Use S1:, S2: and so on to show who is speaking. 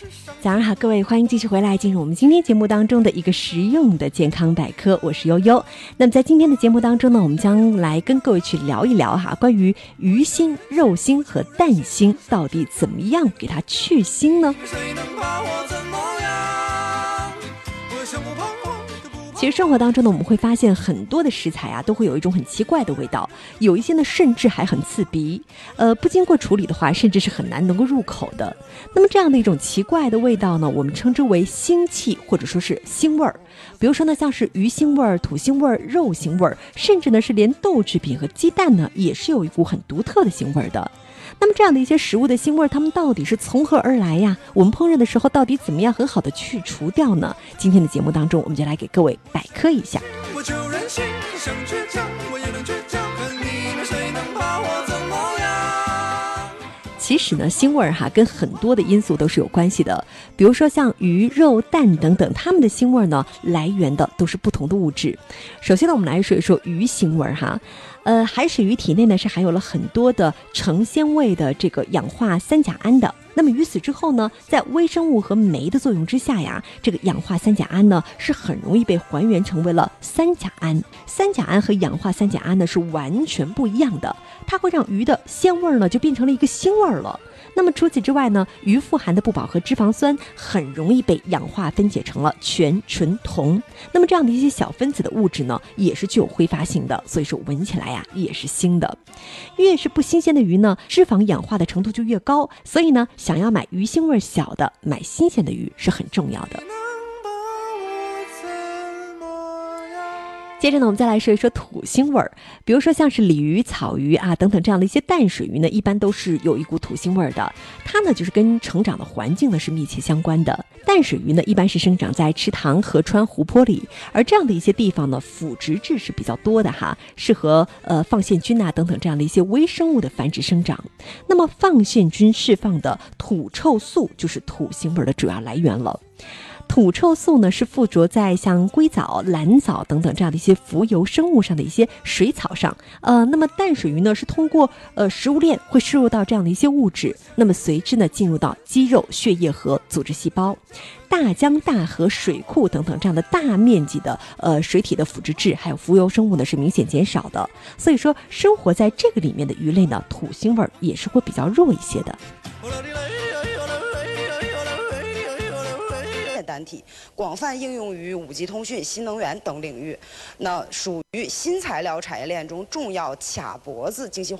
S1: 早上好，各位，欢迎继续回来进入我们今天节目当中的一个实用的健康百科，我是悠悠。那么在今天的节目当中呢，我们将来跟各位去聊一聊关于鱼腥、肉腥和蛋腥到底怎么样给它去腥呢？其实生活当中呢，我们会发现很多的食材都会有一种很奇怪的味道，有一些呢甚至还很刺鼻，不经过处理的话，甚至是很难能够入口的。那么这样的一种奇怪的味道呢，我们称之为腥气或者说是腥味儿。比如说呢，像是鱼腥味儿、土腥味儿、肉腥味儿，甚至呢是连豆制品和鸡蛋呢，也是有一股很独特的腥味儿的。那么这样的一些食物的腥味，它们到底是从何而来呀？我们烹饪的时候到底怎么样很好的去除掉呢？今天的节目当中，我们就来给各位百科一下。我就任性，想倔强，我也能倔强，看你们谁能把我怎么样。其实呢，腥味跟很多的因素都是有关系的，比如说像鱼、肉、蛋等等，它们的腥味呢，来源的都是不同的物质。首先呢，我们来说一说鱼腥味海水鱼体内呢是含有了很多的成鲜味的这个氧化三甲胺的。那么鱼死之后呢，在微生物和酶的作用之下这个氧化三甲胺呢是很容易被还原成为了三甲胺。三甲胺和氧化三甲胺呢是完全不一样的，它会让鱼的鲜味呢就变成了一个腥味了。那么除此之外呢，鱼富含的不饱和脂肪酸很容易被氧化分解成了醛、醇、酮。那么这样的一些小分子的物质呢，也是具有挥发性的，所以说闻起来也是腥的。越是不新鲜的鱼呢，脂肪氧化的程度就越高，所以呢，想要买鱼腥味小的，买新鲜的鱼是很重要的。接着呢，我们再来说一说土腥味儿，比如说像是鲤鱼、草鱼等等这样的一些淡水鱼呢，一般都是有一股土腥味儿的。它呢就是跟成长的环境呢是密切相关的。淡水鱼呢一般是生长在池塘、河川、湖泊里，而这样的一些地方呢，腐殖质是比较多的适合放线菌等等这样的一些微生物的繁殖生长。那么放线菌释放的土臭素就是土腥味的主要来源了。土臭素呢是附着在像硅藻、蓝藻等等这样的一些浮游生物上的一些水草上。那么淡水鱼呢是通过食物链会摄入到这样的一些物质，那么随之呢进入到肌肉、血液和组织细胞。大江大河、水库等等这样的大面积的水体的腐殖质还有浮游生物呢是明显减少的，所以说生活在这个里面的鱼类呢，土腥味也是会比较弱一些的。
S2: 单体广泛应用于5G 通讯、新能源等领域，那属于新材料产业链中重要卡脖子精细